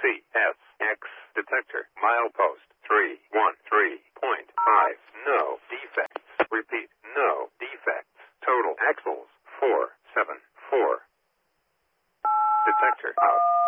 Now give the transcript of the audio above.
CSX detector. Milepost 313.5. No defects. Repeat, no defects. Total axles 474. Detector out.